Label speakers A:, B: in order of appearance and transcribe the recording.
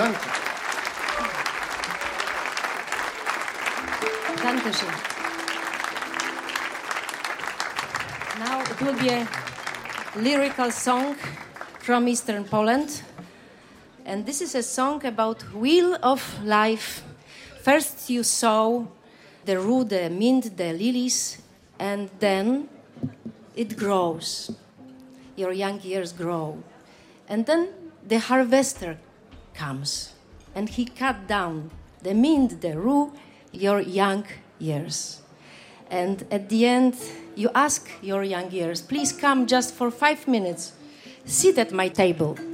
A: Danke.
B: Dankeschön. Now it will be a lyrical song from Eastern Poland. And this is a song about wheel of life. First you sow the rue, the mint, the lilies, and then it grows. Your young years grow. And then the harvester comes, and he cut down the mint, the rue, your young years. And at the end, you ask your young years, please come just for 5 minutes, sit at my table.